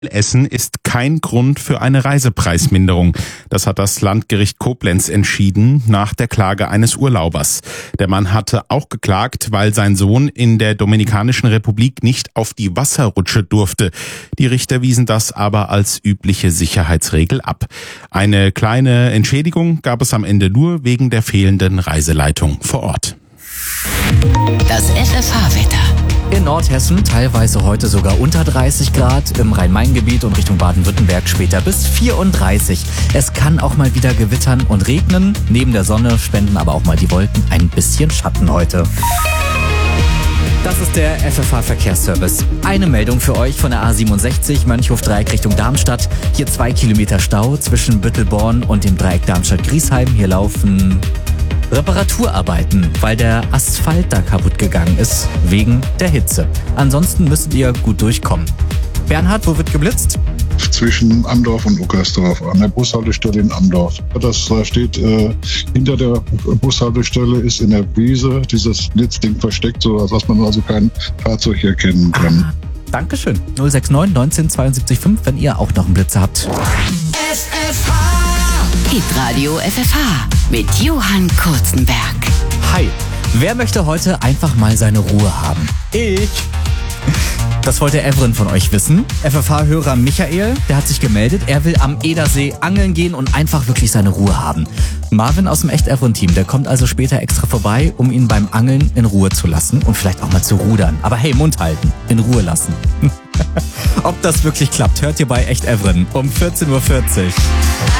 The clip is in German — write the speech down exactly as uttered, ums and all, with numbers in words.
Essen ist kein Grund für eine Reisepreisminderung. Das hat das Landgericht Koblenz entschieden nach der Klage eines Urlaubers. Der Mann hatte auch geklagt, weil sein Sohn in der Dominikanischen Republik nicht auf die Wasserrutsche durfte. Die Richter wiesen das aber als übliche Sicherheitsregel ab. Eine kleine Entschädigung gab es am Ende nur wegen der fehlenden Reiseleitung vor Ort. Das F F H-Wetter. In Nordhessen teilweise heute sogar unter dreißig Grad, im Rhein-Main-Gebiet und Richtung Baden-Württemberg später bis vierunddreißig. Es kann auch mal wieder gewittern und regnen. Neben der Sonne spenden aber auch mal die Wolken ein bisschen Schatten heute. Das ist der F F H-Verkehrsservice. Eine Meldung für euch von der A siebenundsechzig, Mönchhof-Dreieck Richtung Darmstadt. Hier zwei Kilometer Stau zwischen Büttelborn und dem Dreieck Darmstadt-Griesheim. Hier laufen Reparaturarbeiten, weil der Asphalt da kaputt gegangen ist, wegen der Hitze. Ansonsten müsstet ihr gut durchkommen. Bernhard, wo wird geblitzt? Zwischen Amdorf und Uckersdorf, an der Bushaltestelle in Amdorf. Das da steht, äh, hinter der Bushaltestelle ist in der Wiese dieses Blitzding versteckt, so dass man also kein Fahrzeug erkennen kann. Ah, Dankeschön. null sechs neun neunzehn zweiundsiebzig fünf, wenn ihr auch noch einen Blitzer habt. F F H. Hitradio F F H mit Johann Kurzenberg. Hi, wer möchte heute einfach mal seine Ruhe haben? Ich. Das wollte Evren von euch wissen. F F H-Hörer Michael, der hat sich gemeldet. Er will am Edersee angeln gehen und einfach wirklich seine Ruhe haben. Marvin aus dem Echt-Evren-Team, der kommt also später extra vorbei, um ihn beim Angeln in Ruhe zu lassen und vielleicht auch mal zu rudern. Aber hey, Mund halten, in Ruhe lassen. Ob das wirklich klappt, hört ihr bei Echt-Evren um vierzehn Uhr vierzig.